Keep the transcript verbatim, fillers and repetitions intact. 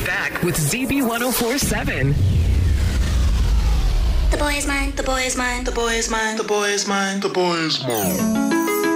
back with Z B ten forty-seven. The boy is mine, the boy is mine, the boy is mine, the boy is mine, the boy is mine.